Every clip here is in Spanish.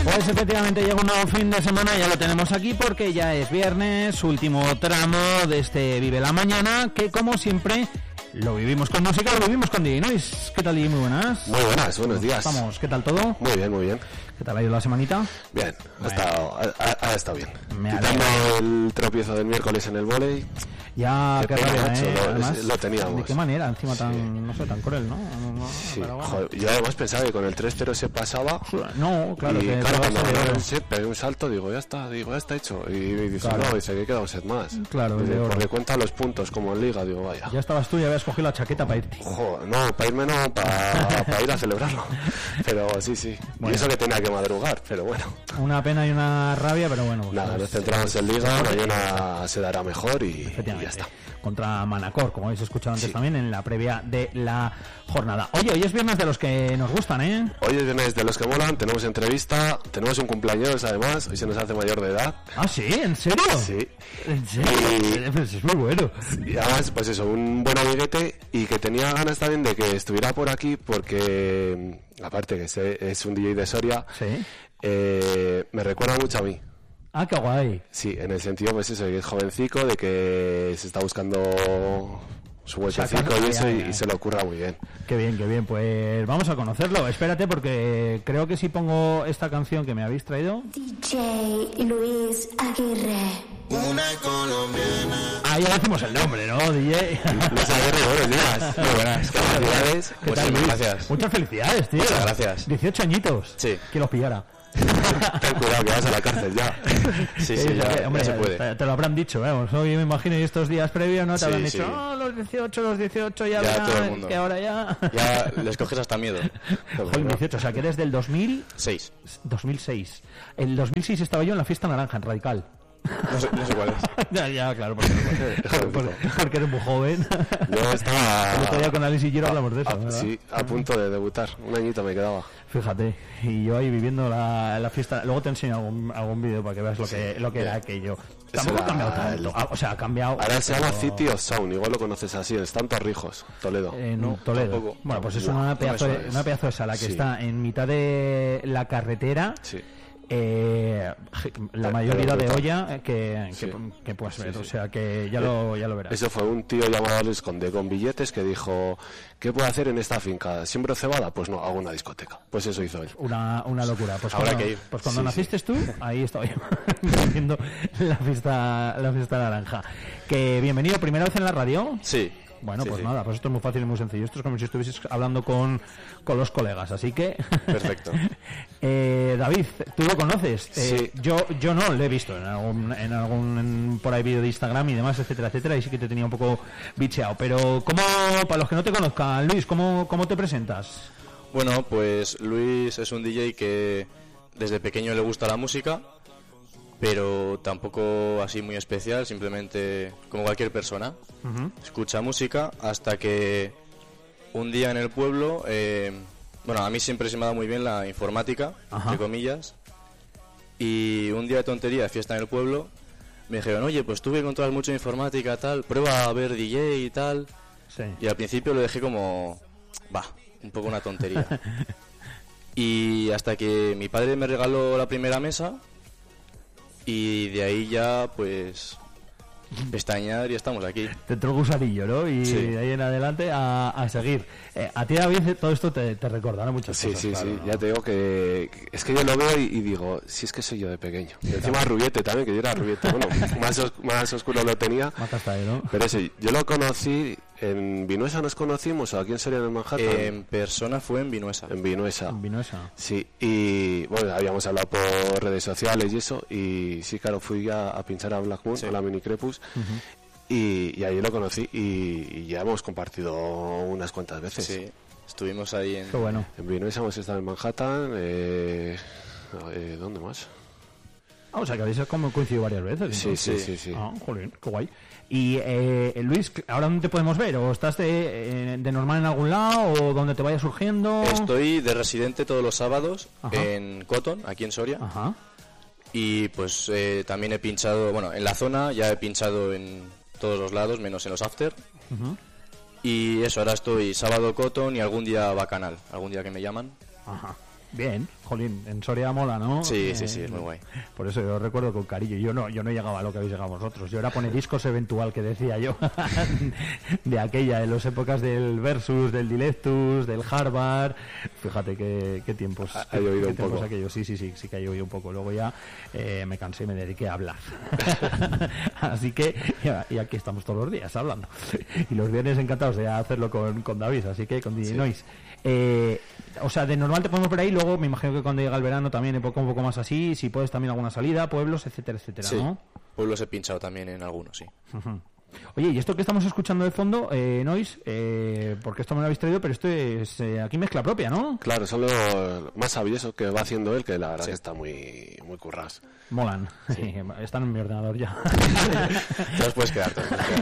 Pues efectivamente llega un nuevo fin de semana, ya lo tenemos aquí porque ya es viernes, último tramo de este Vive la Mañana, que como siempre lo vivimos con música, lo vivimos con DJ Noise. ¿Qué tal, DJ? Muy buenas. Muy buenas, buenos días. Vamos, ¿qué tal todo? Muy bien, muy bien. ¿Qué tal ha ido la semanita? Bien, Bueno. ha estado bien. Me Quitando el tropiezo del miércoles en el vóley. Ya, Qué qué pena, rabia, macho, Además, lo teníamos. ¿de qué manera? Encima tan, Sí. no sé, tan cruel, ¿no? Sí, Pero bueno. joder, yo además pensaba que con el 3-0 se pasaba. No, claro, Y que claro, te vas cuando a ganaron ver. se pegué un salto, digo, ya está hecho. Y dice, Claro. no, dice que queda un set más. Claro, Dice, de oro. porque cuenta los puntos como en Liga, digo, vaya. Ya estabas tú, ya habías cogido la chaqueta para irte. Joder, no, para irme no, para ir a celebrarlo. Pero sí. Bueno. Y eso que tenía que madrugar, pero bueno. Una pena y una rabia, pero bueno. Nada, pues, nos centramos en Liga, mañana se dará mejor y ya efectivamente, está. contra Manacor, como habéis escuchado antes Sí. también en la previa de la jornada. Oye, hoy es viernes de los que nos gustan, ¿eh? Hoy es viernes de los que molan, tenemos entrevista, tenemos un cumpleaños además, hoy se nos hace mayor de edad. Ah, ¿sí? ¿En serio? Sí. ¿En serio? Pues es muy bueno. Y además, pues eso, un buen amiguete y que tenía ganas también de que estuviera por aquí porque, aparte que es un DJ de Soria, Sí. me recuerda mucho a mí. Ah, qué guay. Sí, en el sentido, pues eso, que es jovencico, de que se está buscando su huequecito y eso, y se le ocurra muy bien. Qué bien, qué bien. Pues vamos a conocerlo. Espérate, porque creo que si pongo esta canción que me habéis traído... DJ Luis Aguirre. Una colombiana. Ah, ya decimos el nombre, ¿no, DJ? Luis Aguirre, buenos días. Muy buenas, Felicidades. ¿Qué tal, Luis? gracias. Muchas felicidades, tío. Muchas gracias. 18 añitos. Sí. Que los pillara. Ten cuidado que vas a la cárcel ya. Sí, sí, ya, hombre, ya se puede. te lo habrán dicho, vamos. Hoy me imagino y estos días previos, ¿no? Te Sí, habrán sí. dicho, los 18 ya, Ya, verán, todo el mundo. que ahora ya... Ya les coges hasta miedo. Joder, 18, o sea, que eres del 6. 2006. El 2006 estaba yo en la fiesta naranja, en Radical. No sé cuál es. ya, claro, porque eres muy joven. Yo estaba... El otro día con Alice y Giro hablamos de eso, ¿verdad? Sí, a punto de debutar. Un añito me quedaba. Fíjate, y yo ahí viviendo la fiesta. Luego te enseño algún vídeo para que veas lo que era aquello. Tampoco ha cambiado tanto. O sea, ha cambiado. Ahora se llama pero- City of Sound, igual lo conoces así, está en Torrijos, Toledo. En Toledo. tampoco. Bueno, pues es Buah, una no me pedazo, suena una pedazo de sala que Sí. está en mitad de la carretera. Sí. La mayoría de brutal. olla Sí. que puedes ver, Sí, o sí. sea que ya lo verás. Eso fue un tío llamado Luis Conde con billetes que dijo, ¿qué puedo hacer en esta finca? ¿Siembro cebada? Pues no, hago una discoteca. Pues eso hizo él. Una locura. Pues Habrá cuando, que ir. Pues cuando Sí, naciste tú, ahí estaba yo haciendo la fiesta naranja. Que bienvenido, primera vez en la radio. Sí. Bueno, Sí, pues sí. nada, pues esto es muy fácil y muy sencillo. Esto es como si estuvieses hablando con los colegas, así que... Perfecto. David, ¿tú lo conoces? Sí. Yo no, lo he visto en algún por ahí vídeo de Instagram y demás, etcétera, y sí que te tenía un poco bicheado. Pero, para los que no te conozcan, Luis, ¿cómo te presentas? Bueno, pues Luis es un DJ que desde pequeño le gusta la música, pero tampoco así muy especial, simplemente como cualquier persona. Escucha música hasta que un día en el pueblo, bueno, a mí siempre se me ha dado muy bien la informática, Ajá. entre comillas, y un día de tontería, de fiesta en el pueblo, me dijeron, oye, pues tú que controlas mucho de informática, tal, prueba a ver DJ y tal, Sí. y al principio lo dejé como, un poco una tontería. Y hasta que mi padre me regaló la primera mesa, y de ahí ya, pues, pestañear y estamos aquí. Te entró el gusanillo, ¿no? Y Sí. de ahí en adelante a seguir. A ti, David, todo esto te recordará muchas Sí, cosas. sí, claro, sí, ¿no? ya te digo que es que yo lo veo y digo, si es que soy yo de pequeño. Y encima rubiete también, que yo era rubiete. Bueno, más oscuro lo tenía. Mata hasta ahí, ¿no? Pero sí, yo lo conocí en Vinuesa, nos conocimos, o aquí en Soria, en Manhattan. En persona fue en Vinuesa. En Vinuesa. En Vinoesa. Sí, y bueno, habíamos hablado por redes sociales y eso, y sí, claro, fui a pinchar a Black Moon, Sí. a la Mini Crepus, y ahí lo conocí, y ya hemos compartido unas cuantas veces. Sí, estuvimos ahí en... Qué bueno. En Vinuesa hemos estado en Manhattan, ¿dónde más? Ah, o sea, que habéis como coincidido varias veces. Sí, entonces. sí, sí, sí. Ah, jolín, qué guay. Y Luis, ¿ahora dónde te podemos ver? ¿O estás de normal en algún lado? ¿O donde te vaya surgiendo? Estoy de residente todos los sábados Ajá. en Cotton, aquí en Soria. Ajá. Y pues también he pinchado, bueno, en la zona ya he pinchado en todos los lados, menos en los after. Y eso, ahora estoy sábado Cotton y algún día Bacanal, algún día que me llaman. Ajá. Bien, jolín, en Soria mola, ¿no? Sí, es muy guay. Por eso yo recuerdo con cariño. Yo no llegaba a lo que habéis llegado vosotros. Yo era poner discos eventual, que decía yo, de aquella, en las épocas del Versus, del Dilectus, del Harvard. Fíjate qué tiempos. Ha llovido un poco. Aquellos. Sí que ha llovido un poco. Luego ya me cansé y me dediqué a hablar. Así que, y aquí estamos todos los días hablando. Y los viernes encantados de hacerlo con David, así que con DJ Noise. O sea, de normal te ponemos por ahí, luego me imagino que cuando llega el verano también un poco más así, si puedes también alguna salida, pueblos, etcétera, sí. ¿no? Pueblos he pinchado también en algunos, sí. Uh-huh. Oye, y esto que estamos escuchando de fondo, Noise, porque esto me lo habéis traído, pero esto es aquí mezcla propia, ¿no? Claro, son los más sabios que va haciendo él, que la verdad que está muy curras. Molan, sí. Están en mi ordenador ya. Te los puedes quedar.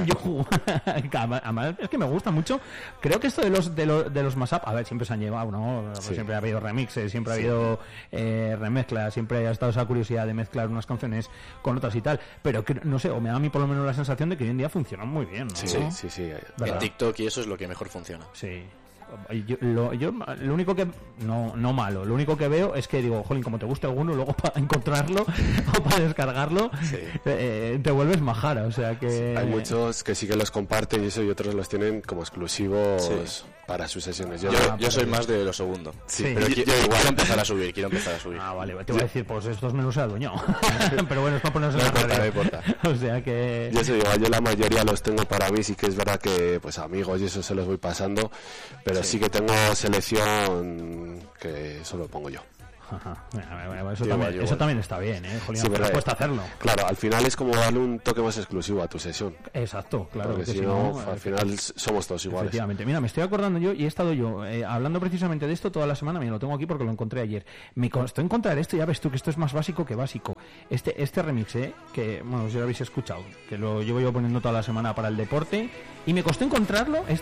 Además, es que me gusta mucho. Creo que esto de los mashup, a ver, siempre se han llevado, ¿no? Pues siempre ha habido remixes, siempre ha habido remezclas, siempre ha estado esa curiosidad de mezclar unas canciones con otras y tal. Pero que, no sé, o me da a mí por lo menos la sensación de que hoy en día funcionan muy bien, ¿no? Sí. En TikTok y eso es lo que mejor funciona. Sí. Lo único que no malo, lo único que veo es que digo, jolín, como te gusta alguno, luego para encontrarlo o para descargarlo te vuelves majara, o sea que hay muchos que sí que los comparten y eso, y otros los tienen como exclusivos para sus sesiones. Yo soy más de lo segundo. Sí. Pero quiero empezar a subir. Ah, vale, te voy a decir, pues estos me los he adueñado. Pero bueno, es para ponerse en la radio. No importa. O sea que yo la mayoría los tengo para mí, sí que es verdad que pues amigos y eso se los voy pasando, pero sí que tengo selección que solo pongo yo. Ajá. Eso también está bien, Jolín, sí, pero cuesta hacerlo. Claro, al final es como darle un toque más exclusivo a tu sesión. Exacto, claro. Porque si no, al final somos todos iguales. Efectivamente. Mira, me estoy acordando yo, y he estado yo hablando precisamente de esto toda la semana. Mira, lo tengo aquí porque lo encontré ayer. Me costó encontrar esto, ya ves tú que esto es más básico que básico. Este remix, que, bueno, si lo habéis escuchado, que lo llevo yo poniendo toda la semana para el deporte, y me costó encontrarlo, ¿En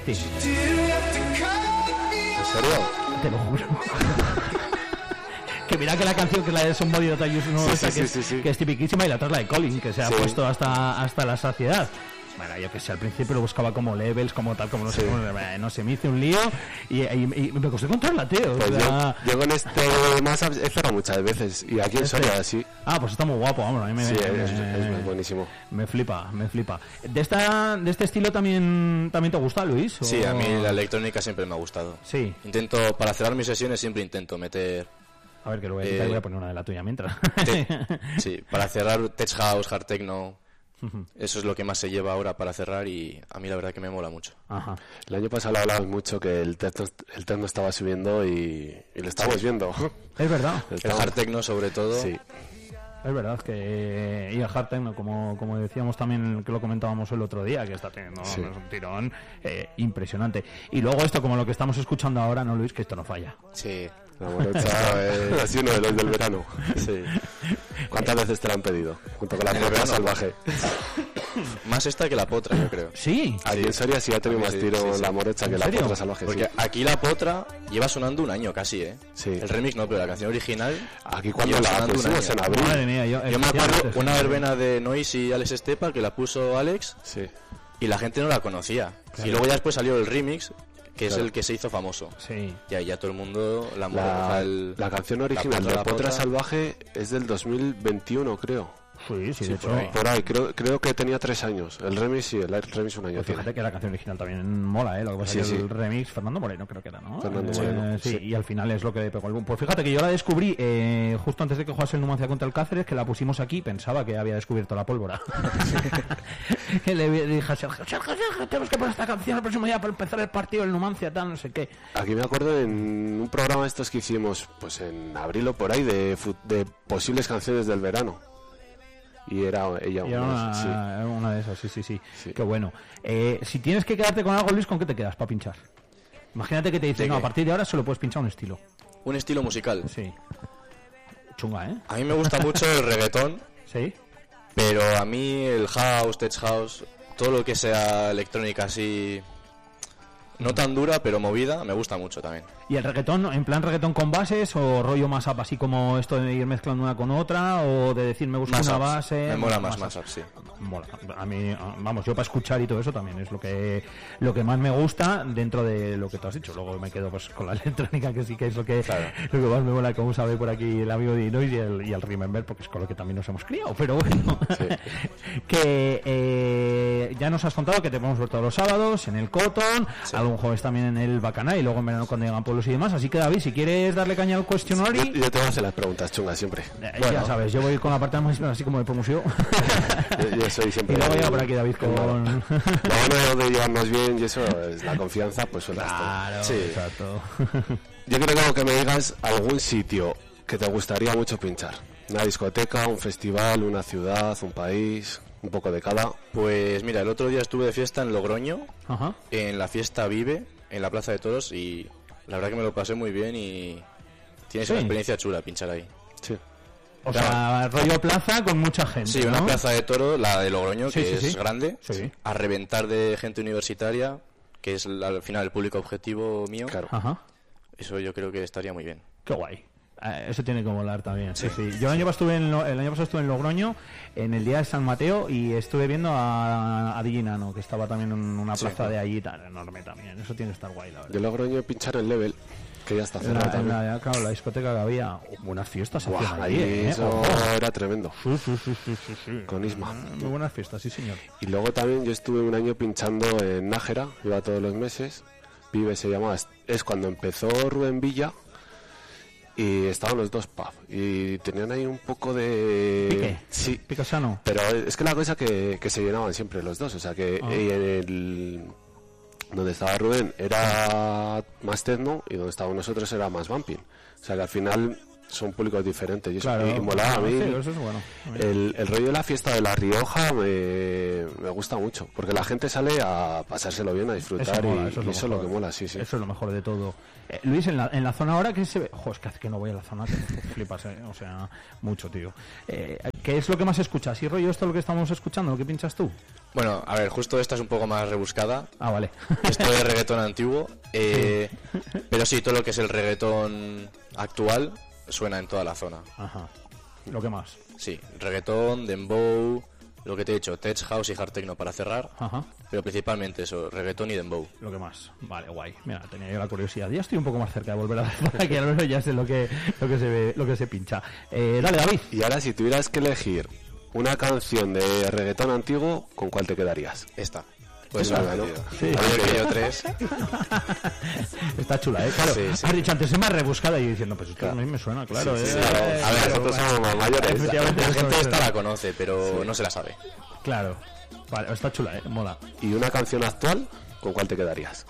serio? Te lo juro. Que mira que la canción, que es la de Somebody That I Used to Know, que es tipiquísima, y la otra es la de Colin, que se ha puesto hasta la saciedad. Bueno, yo que sé, al principio lo buscaba como levels, como tal, como no sé, no sé, me hice un lío y me costó encontrarla, tío. Pues o sea... yo con más he cerrado muchas veces, y aquí en Soria, sí. Ah, pues está muy guapo, vamos, a mí es buenísimo. Me flipa. ¿De este estilo también te gusta, Luis? ¿O? Sí, a mí la electrónica siempre me ha gustado. Sí. Para cerrar mis sesiones siempre intento meter... A ver, que lo voy a quitar y voy a poner una de la tuya mientras. Sí, para cerrar Tech House, Hard Techno... Eso es lo que más se lleva ahora para cerrar, y a mí la verdad que me mola mucho. Ajá. El año pasado hablabas mucho que el techno estaba subiendo y lo estamos viendo. Es verdad. El hard techno sobre todo. Sí. Es verdad que y el hard techno, como decíamos también, que lo comentábamos el otro día, que está teniendo un tirón impresionante. Y luego esto, como lo que estamos escuchando ahora, ¿no, Luis? Que esto no falla. Sí. La morocha es así uno de los del verano. Sí. ¿Cuántas veces te la han pedido? Junto con la potra salvaje. Más esta que la potra, yo creo. Sí. Aquí en Soria sí ha tenido más tiro la morocha que la potra salvaje. Porque aquí la potra lleva sonando un año casi, Sí. El remix no, pero la canción original. Aquí cuando la pusimos en abril. Madre mía, yo me acuerdo una verbena de Noise y Alex Estepa que la puso Alex. Sí. Y la gente no la conocía. Claro. Y luego ya después salió el remix, que es el que se hizo famoso. Sí. Y ahí ya todo el mundo la canción original de la potra salvaje es del 2021, creo. Sí, de hecho. Por ahí, creo que tenía 3 años. El remix un año. Pues fíjate que la canción original también mola, Lo que pasa es que el remix, Fernando Moreno creo que era, ¿no? Fernando Moreno. Sí, y al final es lo que pegó el boom. Pues fíjate que yo la descubrí justo antes de que jugase el Numancia contra el Cáceres, que la pusimos aquí, pensaba que había descubierto la pólvora. Le dije a Sergio, tenemos que poner esta canción el próximo día para empezar el partido del Numancia, tal, no sé qué. Aquí me acuerdo en un programa estos que hicimos, pues en abril o por ahí, de posibles canciones del verano. Y era ella una de esas, sí. Qué bueno. Si tienes que quedarte con algo, Luis, ¿con qué te quedas para pinchar? Imagínate que te dicen, a partir de ahora solo puedes pinchar un estilo. ¿Un estilo musical? Sí. Chunga, ¿eh? A mí me gusta mucho el reggaetón. ¿Sí? Pero a mí el house, tech house, todo lo que sea electrónica así, no tan dura, pero movida, me gusta mucho también. ¿Y el reggaetón, en plan reggaetón con bases o rollo más up, así como esto de ir mezclando una con otra, o de decir me gusta Más una ups. base? Me mola más up, sí. Mola. A mí, vamos, yo para escuchar y todo eso también es lo que más me gusta dentro de lo que tú has dicho. Luego me quedo pues con la electrónica, que sí que es lo que más me mola, como sabe por aquí el amigo de Inois y el Remember, porque es con lo que también nos hemos criado. Pero bueno, que ya nos has contado que te vamos a ver todos los sábados en el Cotton, algún jueves también en el Bacaná y luego en verano cuando llegan pueblos y demás. Así que David, si quieres darle caña al cuestionario, Yo te voy a hacer las preguntas chungas siempre. ya sabes, yo voy con la parte más así como de promoción. Yo soy siempre. Y luego llega por aquí David con... Lo bueno de llevarnos bien y eso es la confianza, pues suena Claro, sí. exacto. Yo creo que me digas algún sitio que te gustaría mucho pinchar. Una discoteca, un festival, una ciudad, un país, un poco de cada. Pues mira, el otro día estuve de fiesta en Logroño, Ajá. en la fiesta Vive, en la Plaza de Toros, y la verdad que me lo pasé muy bien y tienes una experiencia chula pinchar ahí. Sí. O sea, rollo plaza con mucha gente, Sí, una ¿no? plaza de toros, la de Logroño, Sí, que sí, es sí. grande, Sí. a reventar de gente universitaria, que es al final el público objetivo mío. Claro. Ajá. Eso yo creo que estaría muy bien. Qué guay. Eso tiene que molar también. Sí. Yo el año pasado estuve en Logroño en el día de San Mateo y estuve viendo a DJ Nano, que estaba también en una plaza de allí tan enorme también. Eso tiene que estar guay, la verdad. Yo Logroño pinchar en Level, que ya está cerrado también. Claro, la discoteca que había, buenas fiestas hacían Buah, allí, ahí eso Ojo. era tremendo. Sí. Con Isma. Muy buenas fiestas, sí señor. Y luego también yo estuve un año pinchando en Nájera, iba todos los meses. Vive se llamaba, es cuando empezó Rubén Villa y estaban los dos pubs y tenían ahí un poco de... ¿Pique? Sí. ¿Pique sano? Pero es que la cosa que se llenaban siempre los dos, o sea que donde estaba Rubén era más techno y donde estábamos nosotros era más bumping. O sea que al final son públicos diferentes y, eso, Claro, y mola a mí. sí, eso es bueno. El rollo de la fiesta de La Rioja me gusta mucho, porque la gente sale a pasárselo bien, a disfrutar mola, y eso eso es lo que mola, sí. Eso es lo mejor de todo. Luis, en la zona ahora que se ve... es que hace que no voy a la zona, que flipas, o sea, mucho, tío. ¿Qué es lo que más escuchas? ¿Y rollo esto lo que estamos escuchando, lo que pinchas tú? Bueno, a ver, justo esta es un poco más rebuscada. Ah, vale. Esto es reggaetón antiguo, pero sí, todo lo que es el reggaetón actual suena en toda la zona. Ajá. Lo que más. Sí, reggaetón, dembow, lo que te he dicho, tech house y hard techno para cerrar, Ajá. pero principalmente eso, reggaetón y dembow. Lo que más. Vale, guay. Mira, tenía yo la curiosidad. Ya estoy un poco más cerca de volver a ver para que al menos ya sé lo que se ve, lo que se pincha. Dale, David. Y ahora si tuvieras que elegir una canción de reggaetón antiguo, ¿con cuál te quedarías? Esta. Pues Esta, nada, ¿no? tío. Sí. Había querido tres. Está chula, claro. Sí, sí. Has dicho antes, es más rebuscada y yo diciendo, pues esto a mí me suena, claro. Sí, claro. A ver, nosotros somos más mayores. Efectivamente, La eso gente es- esta la conoce, pero no se la sabe. Claro. Vale, está chula, mola. ¿Y una canción actual, con cuál te quedarías?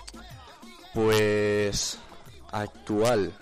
Pues actual.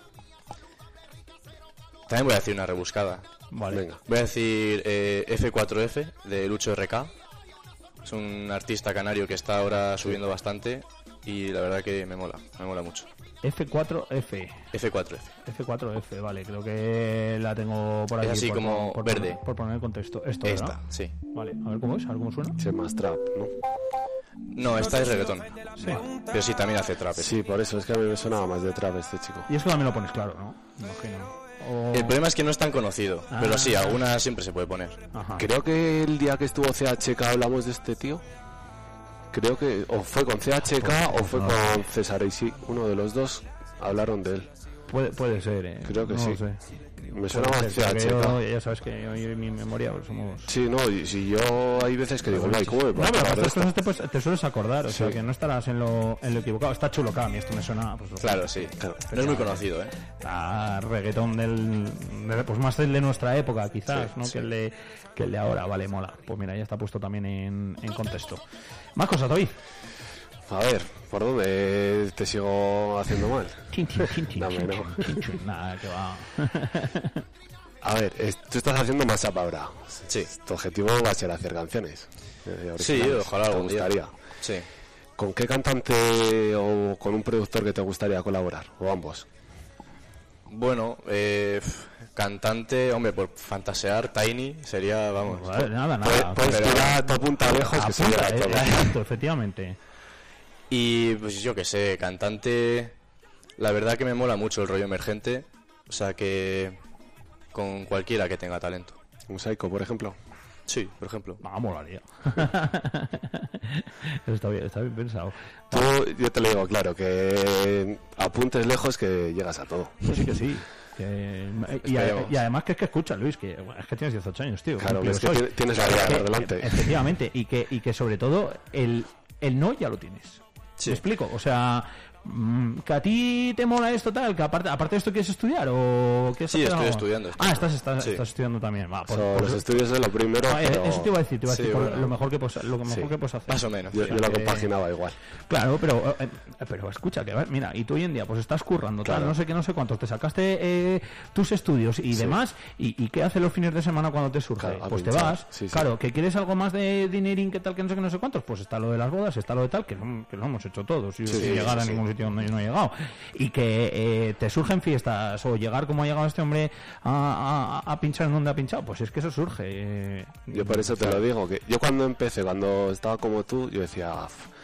También voy a decir una rebuscada. Vale. Venga. Voy a decir F4F de Lucho RK. Es un artista canario que está ahora subiendo bastante y la verdad que me mola mucho. F4F. F4F. F4F, vale, creo que la tengo por aquí. Es así por- como por verde. Por poner el contexto. Esto, Esta, ¿verdad? sí. Vale, a ver cómo es, a ver cómo suena. Sí, más trap, ¿no? No, esta es reggaetón. Sí. Pero sí, también hace trap. Sí, por eso, es que a mí me sonaba más de trap este chico. Y esto también lo pones claro, ¿no? Me imagino. O- El problema es que no es tan conocido, pero sí, alguna siempre se puede poner. Ajá. Creo que el día que estuvo CHK hablamos de este tío. Creo que o fue con CHK o fue no. con César y sí, uno de los dos hablaron de él. Puede ser, Creo que no sí. Lo sé. Me suena Puede más ser, porque CHK. yo, ya sabes que yo y mi memoria pues, somos... Sí, no, y si yo hay veces que digo, "Ay, ¿cómo me No, puedo pero acordar de estas esto?". cosas te sueles acordar, o sea, Sí. que no estarás en lo equivocado. Está chulo, claro, a mí esto me suena... Pues, Claro, sí. Claro. No es muy conocido, ¿eh? Reggaetón pues más el de nuestra época, quizás, Sí, ¿no? sí. Que el de ahora, vale, mola. Pues mira, ya está puesto también en contexto. Más cosas, David. A ver, ¿por dónde te sigo haciendo mal? Dame, no. Nada, que va. A ver, tú estás haciendo más up ahora. Sí. Tu objetivo va a ser hacer canciones. Sí, originales. ojalá ¿Te algún día. gustaría? Sí. ¿Con qué cantante o con un productor que te gustaría colaborar? ¿O ambos? Bueno, cantante, hombre, por fantasear, Tiny sería, vamos. Vale, nada. Puedes Pero- tirar tu punta lejos que se Apunta, llega todo. exacto, efectivamente. Y pues yo que sé, cantante. La verdad que me mola mucho el rollo emergente, o sea que con cualquiera que tenga talento. Un Psycho, por ejemplo. Sí, por ejemplo. No, molaría. Está bien pensado. Tú, yo te lo digo claro, que apuntes lejos que llegas a todo. Sí que sí. Y además que es que escucha, Luis, que es que tienes 18 años, tío. Claro, es que soy. tienes la vida por delante. Efectivamente, y que sobre todo el no ya lo tienes. Sí. ¿Me explico? O sea, que a ti te mola esto tal, que aparte de esto quieres estudiar o qué Sí, estoy estudiando. Estás Sí. estudiando también. Va, Los estudios es lo primero, pero... Eso te iba a decir, Sí, por bueno. lo mejor que puedes hacer. Más o menos. Yo lo compaginaba igual. Claro, pero escucha, que mira, y tú hoy en día pues estás currando, Claro. tal, no sé qué, no sé cuántos, te sacaste tus estudios y demás, y ¿qué haces los fines de semana cuando te surge? Claro, a Pues te pinchar, vas, sí, sí. claro, que quieres algo más de dinerín, que tal, que no sé cuántos, pues está lo de las bodas, está lo de tal, que lo hemos hecho todos, y sin llegar a ningún sitio donde yo no he llegado, y que te surgen fiestas, o llegar como ha llegado este hombre a pinchar en donde ha pinchado, pues es que eso surge. Yo por eso te lo digo, que yo cuando empecé, cuando estaba como tú, yo decía,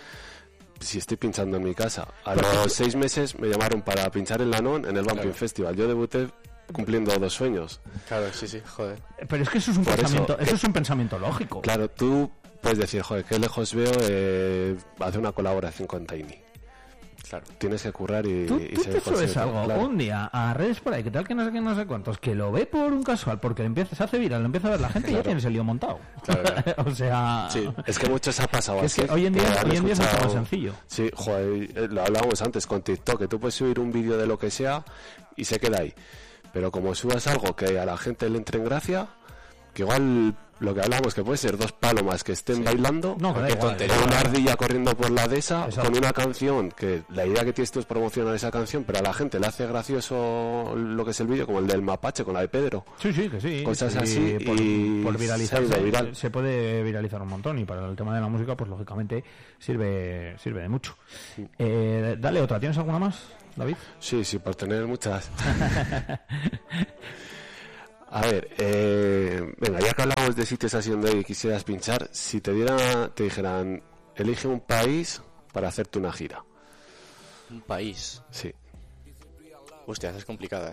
si estoy pinchando en mi casa. A los 6 meses me llamaron para pinchar en Lanón en el Bumping Festival. Yo debuté cumpliendo 2 sueños. Claro, sí, joder. Pero es que eso es un Por pensamiento, eso, es un pensamiento lógico. Claro, tú puedes decir, joder, qué lejos veo hacer una colaboración con Tiny. Claro. Tienes que currar y Tú ser te subes consciente, algo claro. un día a redes por ahí, que tal, que no sé cuántos, que lo ve por un casual, porque se hace viral, lo empieza a ver la gente y ya tienes el lío montado. Claro. O sea... Sí. Es que muchos ha pasado Que es así. que hoy en día han es mucho escuchado- más sencillo. Sí, joder, lo hablábamos antes con TikTok, que tú puedes subir un vídeo de lo que sea y se queda ahí. Pero como subas algo que a la gente le entre en gracia, que igual lo que hablamos, que puede ser 2 palomas que estén bailando, No, que da Qué igual, tontería. o una ardilla corriendo por la dehesa, Exacto. con una canción que la idea que tienes tú es promocionar esa canción, pero a la gente le hace gracioso lo que es el vídeo, como el del mapache con la de Pedro. Sí, que sí. Cosas Sí, así y por viralizar se ha ido viral. se puede viralizar un montón, y para el tema de la música, pues lógicamente sirve de mucho. Dale otra, ¿tienes alguna más, David? Sí, por tener muchas. A ver, venga, ya que hablamos de sitios así donde quisieras pinchar, si te dijeran, elige un país para hacerte una gira. Un país. Sí. Hostia, esa es complicada,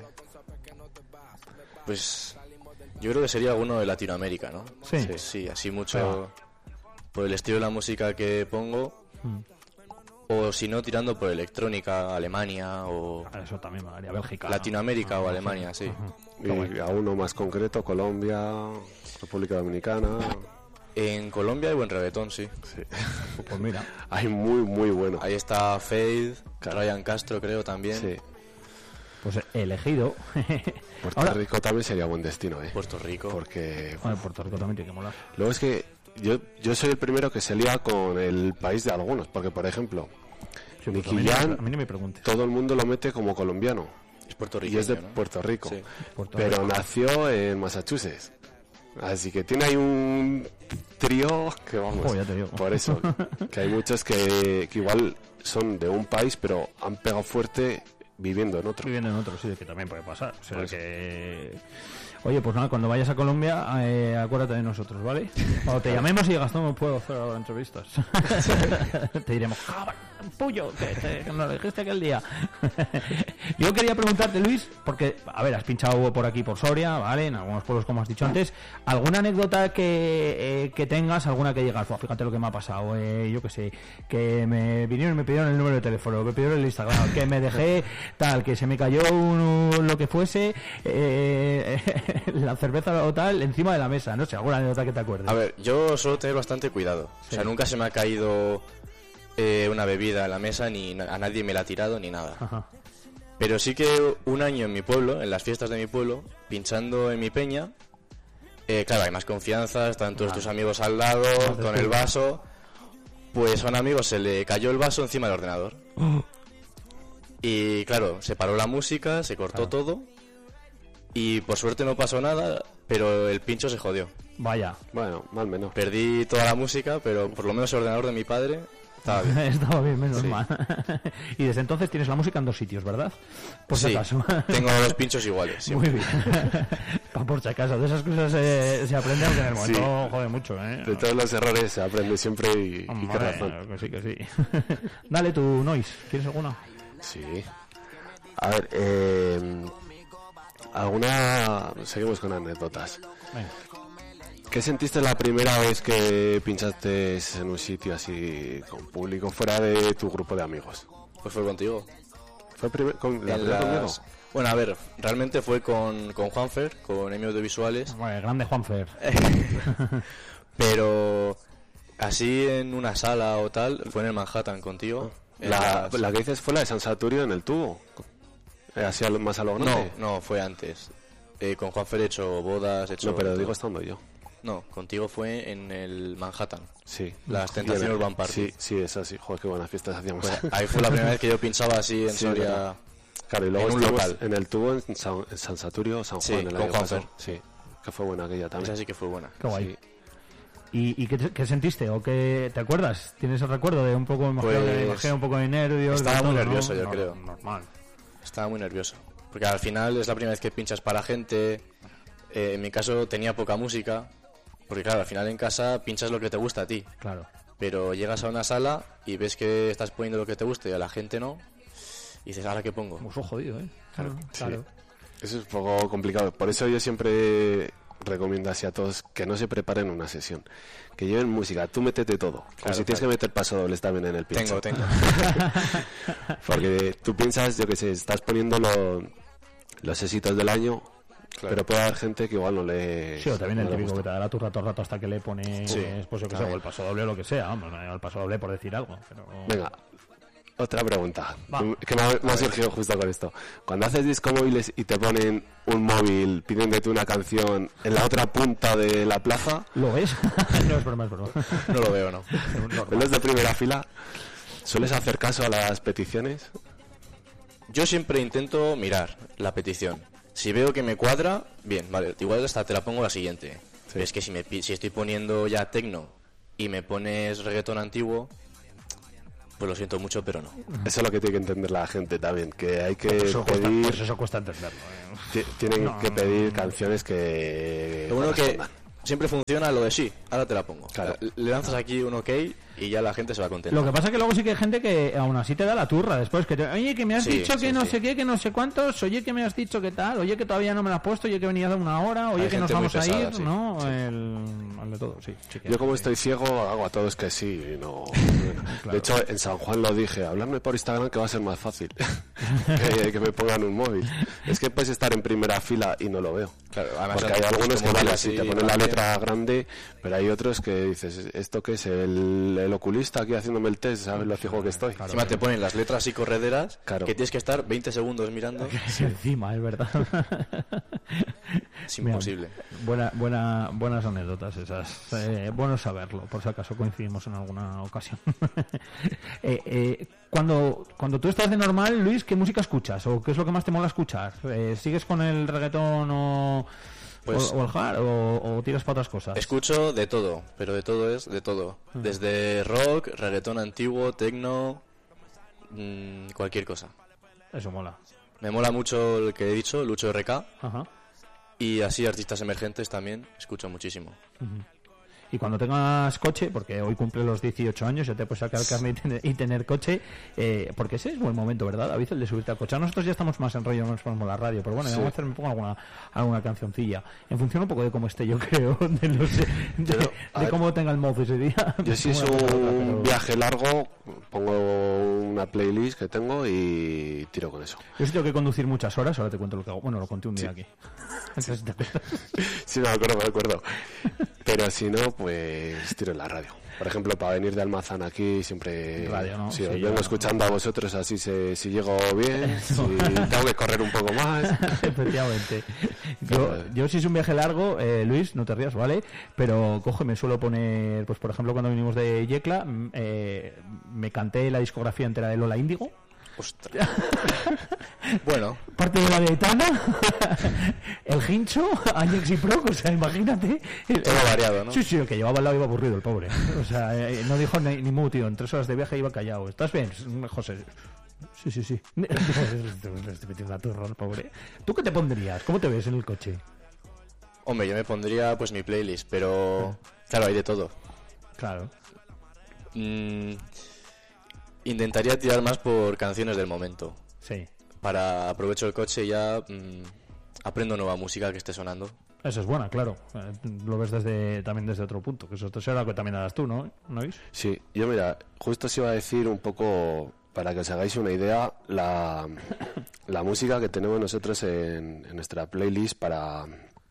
Pues yo creo que sería alguno de Latinoamérica, ¿no? Sí. Sí, así mucho por el estilo de la música que pongo. O si no, tirando por electrónica, Alemania o Eso también me haría Bélgica. Latinoamérica o Alemania, sí. Y a uno más concreto, Colombia, República Dominicana. En Colombia hay buen reggaetón, sí. Pues mira, Hay muy bueno. Ahí está Faith, Claro. Ryan Castro creo también. Sí. pues elegido. Puerto Ahora, Rico también sería buen destino, Puerto Rico. Porque bueno, Puerto Rico también tiene que molar. luego es que yo soy el primero que se lía con el país de algunos, porque por ejemplo, Sí, pues Nicky Jam, a mí no me preguntes. todo el mundo lo mete como colombiano Es Puerto y es de Rico, ¿no? Puerto Rico, Sí. Puerto pero Rico. nació en Massachusetts, así que tiene ahí un trío que vamos, Oh, ya te digo. por eso, que hay muchos que igual son de un país pero han pegado fuerte viviendo en otro. Viviendo en otro sitio, que también puede pasar. O sea Pues- que... Oye, pues nada, cuando vayas a Colombia, acuérdate de nosotros, ¿vale? Cuando te llamemos y digas, no me puedo hacer ahora entrevistas. Te diremos, cabrón, puyo, que nos lo dijiste aquel día. Yo quería preguntarte, Luis, porque, a ver, has pinchado por aquí, por Soria, ¿vale? En algunos pueblos, como has dicho antes. ¿Alguna anécdota que tengas, alguna que digas, "Buah, fíjate lo que me ha pasado, yo qué sé, que me vinieron y me pidieron el número de teléfono, me pidieron el Instagram, que me dejé tal, que se me cayó lo que fuese, la cerveza o tal encima de la mesa, no sé, alguna anécdota que te acuerdes? A ver, yo suelo tener bastante cuidado. O sea, nunca se me ha caído una bebida en la mesa, ni a nadie me la ha tirado, ni nada. Ajá. Pero sí que un año en mi pueblo, en las fiestas de mi pueblo, pinchando en mi peña, claro, hay más confianza, están todos tus amigos al lado, con el vaso. Pues a un amigo se le cayó el vaso encima del ordenador. Y claro, se paró la música, se cortó todo. Y por suerte no pasó nada, pero el pincho se jodió. Vaya. Bueno, mal menos. Perdí toda la música, pero por lo menos el ordenador de mi padre estaba bien. Estaba bien, menos Sí. mal. Y desde entonces tienes la música en 2 sitios, ¿verdad? Por si Sí, acaso. tengo los pinchos iguales. Sí. Muy bien. Por si acaso, de esas cosas se aprende, aunque en el momento Sí. jode mucho, ¿eh? De todos los errores se aprende siempre y qué Hombre, razón. que sí, que sí. Dale tu noise, ¿quieres alguna? Sí. A ver, seguimos con anécdotas. Venga. ¿Qué sentiste la primera vez que pinchaste en un sitio así con público fuera de tu grupo de amigos? Pues fue contigo. ¿Fue con la En primera conmigo? Bueno, a ver, realmente fue con Juanfer, con Emi Audiovisuales, Bueno, grande Juanfer. pero así en una sala o tal, fue en el Manhattan contigo. En La las- que dices fue la de San Saturio en el tubo. Así más a lo grande. No, fue antes. Con Juanfer he hecho bodas, he hecho... No, pero todo. digo estando yo. No, contigo fue en el Manhattan. Sí. Las Tentaciones Urban Party. Sí, es así. Joder, qué buenas fiestas hacíamos. Pues ahí fue la primera vez que yo pinchaba así en Sí, Soria. verdad. Claro, y luego en un estuvimos local. en el tubo en San Saturio, San Sí, Juan, el con año pasado. Juanfer. Sí, que fue buena aquella también. Esa sí que fue buena. Qué guay. Sí. ¿Y qué sentiste? ¿O qué te acuerdas? ¿Tienes el recuerdo de un poco, Pues, imagino un poco de nervios? estaba de muy todo, nervioso, ¿no? yo creo. Normal. Estaba muy nervioso. Porque al final es la primera vez que pinchas para gente. En mi caso tenía poca música. Porque claro, al final en casa pinchas lo que te gusta a ti. Claro. Pero llegas a una sala y ves que estás poniendo lo que te gusta y a la gente no. Y dices, ¿ahora qué pongo? Mucho jodido, ¿eh? Claro. Eso es un poco complicado. Por eso yo siempre recomiendo así a todos que no se preparen una sesión. Que lleven música. Tú métete todo. Como Claro, si tienes que meter pasodobles también en el pincho. Tengo. Porque tú piensas, yo que sé, estás poniendo los éxitos del año, Claro. pero puede haber gente que igual no le... Sí, o también el no le típico que gusta. te dará turra todo el rato hasta que le pones, Sí. pues yo que sé, o el paso doble o lo que sea. Vamos, no el paso doble por decir algo. Pero... Venga, otra pregunta. Va. Que me ha surgido justo con esto. Cuando haces disco móviles y te ponen un móvil pidiéndote una canción en la otra punta de la plaza, ¿Lo ves? No es broma, es broma. No lo veo, ¿no? en los de primera fila, ¿sueles hacer caso a las peticiones? Yo siempre intento mirar la petición. Si veo que me cuadra, bien, vale, igual hasta te la pongo la siguiente. Sí. Es que si estoy poniendo ya tecno y me pones reggaetón antiguo, pues lo siento mucho, pero no. Eso es lo que tiene que entender la gente también, que hay que Pues pedir... eso cuesta entenderlo. Tienen No, que no, pedir no. canciones que... Lo bueno que correspondan. siempre funciona lo de sí, ahora te la pongo. Claro. Le lanzas aquí un ok y ya la gente se va contenta. Lo que pasa es que luego sí que hay gente que aún así te da la turra después. Que oye, que me has Sí, dicho que sí, no sí. sé qué, que no sé cuántos. Oye, que me has dicho que tal. Oye, que todavía no me la has puesto. Oye, que venía de una hora. Oye, Hay que nos gente muy vamos a pesada, ir. sí. ¿No? El de todo, sí. Sí que Yo como sí. estoy ciego hago a todos que sí y no... De hecho, en San Juan lo dije, hablarme por Instagram que va a ser más fácil que me pongan un móvil. Es que puedes estar en primera fila y no lo veo. Claro, además Porque hay algunos que como vale, así, si te ponen la grande. letra grande, pero hay otros que dices, ¿esto qué es? El oculista aquí haciéndome el test, ¿sabes lo fijo que estoy? Encima te ponen las letras así correderas Claro. que tienes que estar 20 segundos mirando. Sí, encima, es verdad. Es imposible. Buenas anécdotas esas. Bueno saberlo, por si acaso coincidimos en alguna ocasión. Cuando tú estás de normal, Luis, ¿qué música escuchas? ¿O qué es lo que más te mola escuchar? ¿Sigues con el reggaetón Pues- o el hard o tiras para otras cosas? Escucho de todo, pero de todo es de todo. Desde rock, reggaetón antiguo, tecno, cualquier cosa. Eso mola. Me mola mucho el que he dicho, Lucho RK, Ajá. y así artistas emergentes también, escucho muchísimo. Y cuando tengas coche, porque hoy cumple los 18 años, ya te puedes sacar el carnet y tener coche, porque ese es buen momento, ¿verdad, David, el de subirte al coche? Nosotros ya estamos más en rollo, no nos ponemos la radio, pero bueno, Sí. vamos a hacer, me pongo alguna cancioncilla. En función un poco de cómo esté, yo creo, de a ver, cómo tenga el mouse ese día. Yo si es Pongo una cosa loca, un pero- viaje largo, pongo una playlist que tengo y tiro con eso. Yo sí tengo que conducir muchas horas, ahora te cuento lo que hago. Bueno, lo conté un día aquí. Entonces, ¿te acuerdas? Sí, me acuerdo. Pero si no, pues tiro en la radio. Por ejemplo, para venir de Almazán aquí siempre... Radio, ¿no? Sí, Sí, os ya. vengo escuchando a vosotros así si llego bien, si tengo que correr un poco más. Efectivamente. Yo si es un viaje largo, Luis, no te rías, ¿vale? Pero cojo y me suelo poner, pues por ejemplo, cuando vinimos de Yecla, me canté la discografía entera de Lola Índigo, Ostras. Bueno, parte de la de Aitana, el Hincho, Añex y Proc, o sea, imagínate. todo variado, ¿no? Sí, sí, el que llevaba al lado iba aburrido, el pobre. O sea, no dijo ni mu, tío. En 3 horas de viaje iba callado. ¿Estás bien, José? Sí. Estoy metiendo la turra, el pobre. ¿Tú qué te pondrías? ¿Cómo te ves en el coche? Hombre, yo me pondría pues mi playlist, pero claro, hay de todo. Claro. Intentaría tirar más por canciones del momento. Sí. para aprovecho el coche y ya aprendo nueva música que esté sonando. Eso es buena, claro. Lo ves también desde otro punto, que eso será lo que también harás tú, ¿no? ¿No veis? Sí, yo mira, justo os iba a decir un poco, para que os hagáis una idea, la música que tenemos nosotros en nuestra playlist para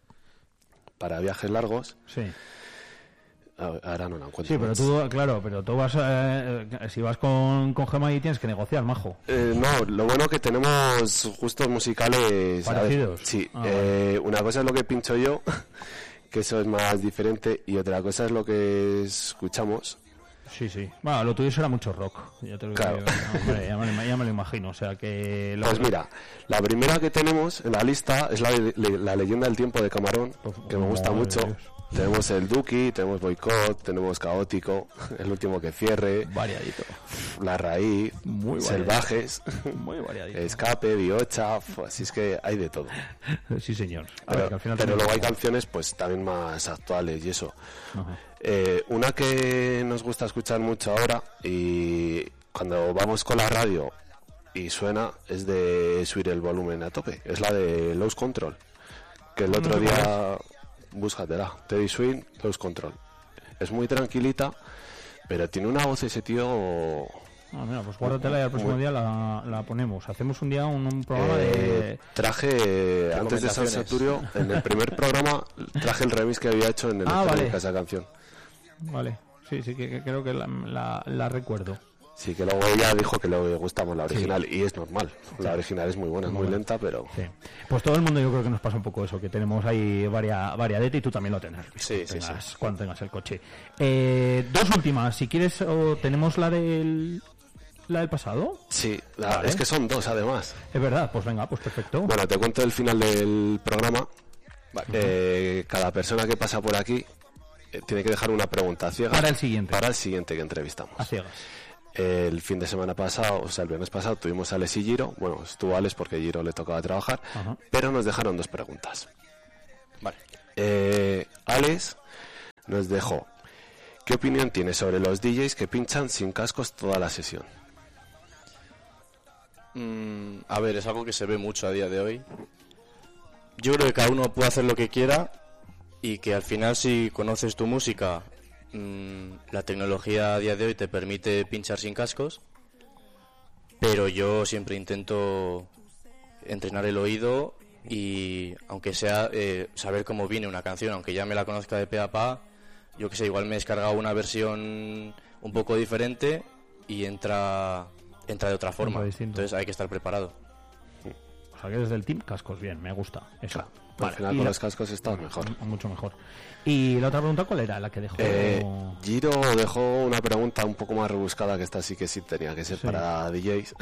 viajes largos. Sí. Ahora no la encuentro. Sí, pero tú vas, si vas con Gemma y tienes que negociar, majo. No, lo bueno que tenemos gustos musicales parecidos. Sí, una cosa es lo que pincho yo, que eso es más diferente, y otra cosa es lo que escuchamos. Sí. Bueno, lo tuyo será mucho rock. Ya te lo Claro. digo, hombre, ya me lo imagino. O sea que. Pues mira, la primera que tenemos en la lista es la Leyenda del Tiempo de Camarón, que me gusta mucho. Dios. Tenemos el Duki, tenemos Boicot, tenemos Caótico, El Último que Cierre, Variadito. La Raíz, Muy variadito. Selvajes, Muy variadito. Escape, Biocha, así es que hay de todo. Sí, señor. A ver, que al final Pero también- luego hay canciones pues también más actuales y eso. Ajá. Una que nos gusta escuchar mucho ahora y cuando vamos con la radio y suena es de subir el volumen a tope, es la de Lose Control, que el otro día búscatela, Teddy Swing, Lose Control. Es muy tranquilita, pero tiene una voz ese tío. Mira, pues guárdatela y al próximo día la ponemos. Hacemos un día un programa de... Traje antes de San recomendaciones. Saturio, en el primer programa traje el remix que había hecho en el vale. esa canción. Vale, sí, que creo que la recuerdo. Sí, que luego ella dijo que le gustamos la original, y es normal. La original es muy buena, es muy lenta, pero... Sí. Pues todo el mundo yo creo que nos pasa un poco eso, que tenemos ahí variadete y tú también lo tendrás. Sí. Cuando tengas el coche. Dos últimas, si quieres, o tenemos la del pasado. Sí, Vale. es que son dos además. Es verdad, pues venga, pues perfecto. Bueno, te cuento el final del programa. Cada persona que pasa por aquí tiene que dejar una pregunta ciega Para el siguiente. Para el siguiente que entrevistamos. A ciegas. El fin de semana pasado, o sea, el viernes pasado, tuvimos a Alex y Giro. Bueno, estuvo Alex porque Giro le tocaba trabajar, Ajá. pero nos dejaron dos preguntas. Vale. Alex nos dejó: ¿qué opinión tiene sobre los DJs que pinchan sin cascos toda la sesión? A ver, es algo que se ve mucho a día de hoy. Yo creo que cada uno puede hacer lo que quiera y que al final, si conoces tu música, la tecnología a día de hoy te permite pinchar sin cascos, pero yo siempre intento entrenar el oído y, aunque sea saber cómo viene una canción, aunque ya me la conozca de pe a pa, yo que sé, igual me he descargado una versión un poco diferente y entra de otra forma. Entra distinto. Entonces hay que estar preparado. O sea que desde el team cascos, bien, me gusta. Eso. Al Vale, final y con la- los cascos estás mejor. Mucho mejor. ¿Y la otra pregunta cuál era? La que dejó... Giro dejó una pregunta un poco más rebuscada, que esta sí que sí tenía que ser para DJs.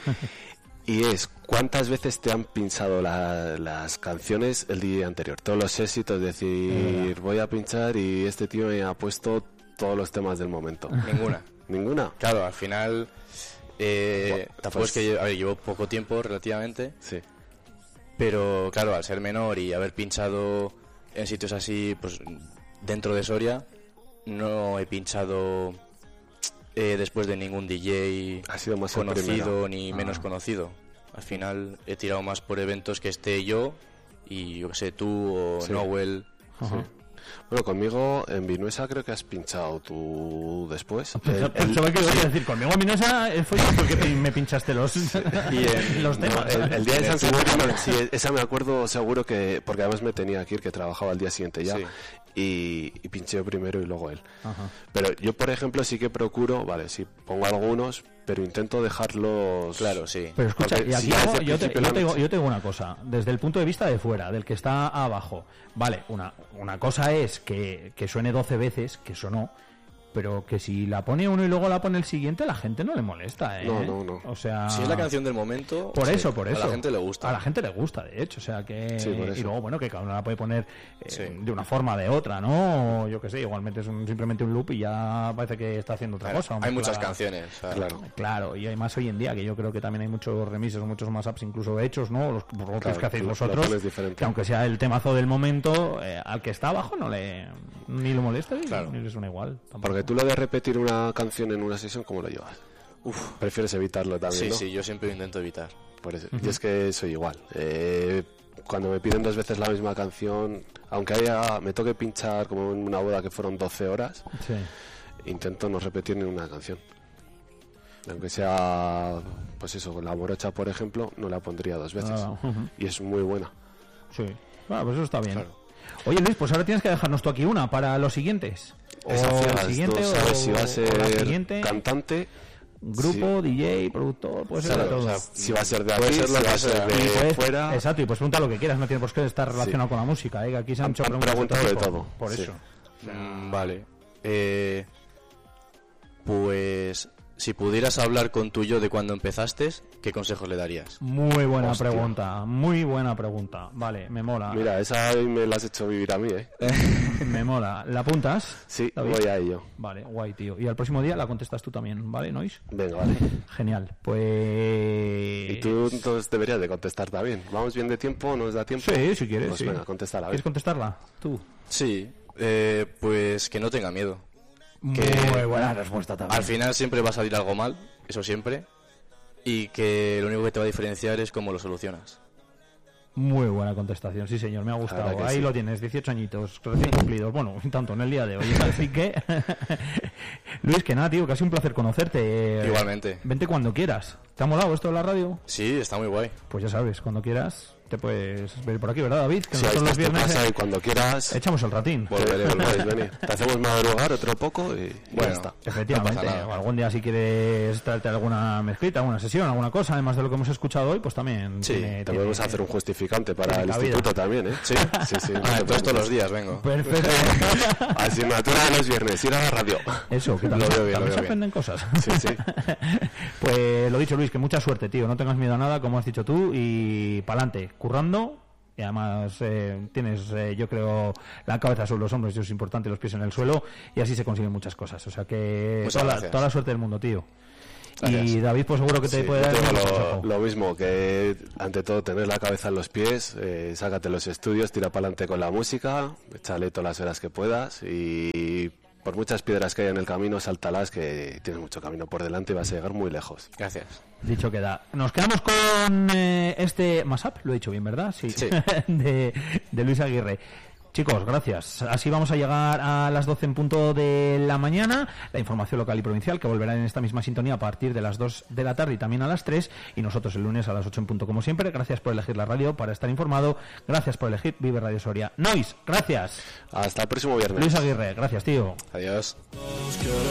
Y es: ¿cuántas veces te han pinchado las canciones el DJ anterior? Todos los éxitos, es decir, voy a pinchar y este tío me ha puesto todos los temas del momento. Ninguna. ¿Ninguna? Claro, al final tampoco pues- es que a ver, llevo poco tiempo relativamente, Sí. pero claro, al ser menor y haber pinchado en sitios así, pues dentro de Soria, no he pinchado después de ningún DJ Ha sido más el conocido primero. ni menos conocido. Al final he tirado más por eventos que esté yo y, yo que sé, tú o Sí. Noel. Ajá. Bueno, conmigo en Vinuesa creo que has pinchado tú después. Pensaba que ibas a decir, conmigo a Minosa fue porque me pinchaste los, los No, temas. el día de San Sebastián, sí, esa me acuerdo seguro, que porque además me tenía que ir, que trabajaba al día siguiente ya, Sí. y pinché yo primero y luego él. Ajá. Pero yo, por ejemplo, sí que procuro, vale, sí, pongo algunos, pero intento dejarlos... Claro, sí. Pero escucha, Porque y si aquí desde el yo te principio digo, no- yo te digo una cosa, desde el punto de vista de fuera, del que está abajo, vale, una cosa es que suene 12 veces, que eso no, pero que si la pone uno y luego la pone el siguiente, la gente no le molesta, ¿eh? No. O sea... Si es la canción del momento, Por sí, eso. a la gente le gusta. A la gente le gusta, de hecho, o sea que... Sí, por eso. Y luego, bueno, que cada uno la puede poner Sí. de una forma o de otra, ¿no? O yo qué sé, igual metes simplemente un loop y ya parece que está haciendo otra cosa. Hay muchas mezcla- canciones. o sea, Claro. Claro, y además hoy en día, que yo creo que también hay muchos remises, muchos más apps incluso hechos, ¿no? Los otros Claro, que hacéis lo vosotros, pones diferente. que aunque sea el temazo del momento, al que está abajo no le ni le molesta Claro. ni le suena igual. Tampoco. Porque tú lo de repetir una canción en una sesión, ¿cómo lo llevas? Prefieres evitarlo también, Sí, ¿no? sí, yo siempre lo intento evitar. por eso. Y es que soy igual. Cuando me piden 2 veces la misma canción, aunque me toque pinchar como en una boda que fueron 12 horas, Sí. intento no repetir ni una canción. Aunque sea, pues eso, la morocha, por ejemplo, no la pondría 2 veces. Y es muy buena. Sí. Bueno, pues eso está bien. Claro. Oye, Luis, pues ahora tienes que dejarnos tú aquí una para los siguientes. Esa O fijas, el siguiente, tú sabes si va a o la ser siguiente. cantante, Grupo, DJ, productor, puede ser de claro, todo. o sea, si va a ser de Puede aquí, ser si lo va que a ser sea. de Y puedes- fuera. Exacto, y pues pregunta lo que quieras, no tienes por qué estar relacionado con la música, que aquí se han hecho Han preguntas preguntado de por- todo, Por sí. eso. Vale. Pues si pudieras hablar con tu yo de cuando empezaste, ¿qué consejos le darías? Muy buena Hostia. pregunta, muy buena pregunta. Vale, me mola. Mira, esa hoy me la has hecho vivir a mí, ¿eh? Me mola. ¿La apuntas? Sí, David? voy a ello. Vale, guay, tío. Y al próximo día la contestas tú también, ¿vale, Nois? Venga, vale. Genial. Pues... Y tú entonces deberías de contestar también. ¿Vamos bien de tiempo? ¿Nos da tiempo? Sí, si quieres, Pues sí. venga, contéstala. a ver. ¿Quieres contestarla? Tú. Sí, pues que no tenga miedo. Muy buena respuesta también. Al final siempre va a salir algo mal, eso siempre, y que lo único que te va a diferenciar es cómo lo solucionas. Muy buena contestación, sí señor, me ha gustado. verdad que Ahí sí. lo tienes, 18 añitos, recién cumplidos. Bueno, tanto en el día de hoy. Así que, Luis, que nada, tío, que ha sido un placer conocerte. Igualmente. Vente cuando quieras. ¿Te ha molado esto de la radio? Sí, está muy guay. Pues ya sabes, cuando quieras te puedes venir por aquí, ¿verdad, David? Que Si nosotros esta los es tu viernes casa y cuando quieras, echamos el ratín. Volveré, puedes venir. Te hacemos madrugar otro poco y Bueno. ya está. Efectivamente, No pasa nada. o algún día si quieres traerte alguna mezclita, alguna sesión, alguna cosa, además de lo que hemos escuchado hoy, pues también Sí, Te podemos hacer un justificante para tiene el cabida. instituto también, ¿eh? Sí, sí. no Ah, te entonces todos preocupes. los días vengo. Perfecto. Asignatura de los viernes, ir a la radio. Eso, que Lo también, veo bien, también lo se veo bien. aprenden cosas. Sí, sí. Pues lo dicho, Luis, que mucha suerte, tío. No tengas miedo a nada, como has dicho tú, y pa'lante, currando. Y además tienes, yo creo, la cabeza sobre los hombros, y eso es importante, los pies en el suelo, y así se consiguen muchas cosas. O sea que Muchas toda la, gracias. toda la suerte del mundo, tío. Gracias. Y David, pues seguro que te Sí, puede yo dar tengo un consejo. lo mismo, que ante todo tener la cabeza en los pies, sácate los estudios, tira para adelante con la música, échale todas las horas que puedas y por muchas piedras que hay en el camino, sáltalas, que tienes mucho camino por delante y vas a llegar muy lejos. Gracias. Dicho queda. Nos quedamos con este Mashup, lo he dicho bien, ¿verdad? Sí. Sí. de Luis Aguirre. Chicos, gracias. Así vamos a llegar a las 12 en punto de la mañana. La información local y provincial, que volverá en esta misma sintonía a partir de las 2 de la tarde y también a las 3. Y nosotros el lunes a las 8 en punto, como siempre. Gracias por elegir la radio para estar informado. Gracias por elegir Vive Radio Soria. Nois, gracias. Hasta el próximo viernes. Luis Aguirre, gracias, tío. Adiós.